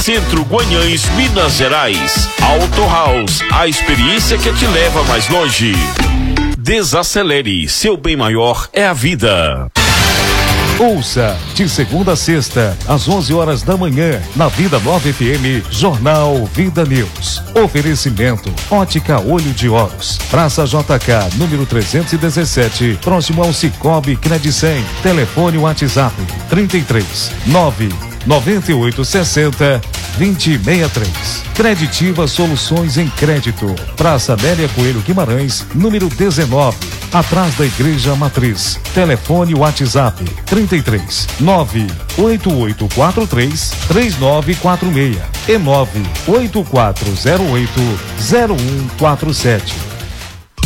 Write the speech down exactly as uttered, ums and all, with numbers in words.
Centro, Guanhães, Minas Gerais. Auto House, a experiência que te leva mais longe. Desacelere, seu bem maior é a vida. Ouça, de segunda a sexta, às onze horas da manhã, na Vida Nova F M, Jornal Vida News. Oferecimento, Ótica Olho de Oros. Praça J K, número trezentos e dezessete, próximo ao Cicobi Credicem. Telefone WhatsApp, trinta e três, nove, noventa e oito, sessenta, vinte, sessenta e três. Creditiva Soluções em Crédito. Praça Amélia Coelho Guimarães, número dezenove, atrás da Igreja Matriz. Telefone WhatsApp, trinta e três, nove, oito oito quatro três, três nove quatro seis e nove oito quatro zero oito, zero um quatro sete.